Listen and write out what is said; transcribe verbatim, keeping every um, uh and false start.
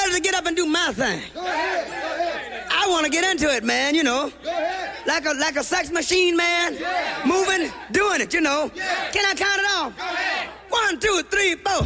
ready to get up and do my thing. Go ahead. Go ahead. I want to get into it, man, you know. Go ahead. Like a like a sex machine, man. Yeah. Moving, doing it, you know. Yeah. Can I count it off? Go ahead. One, two, three, four.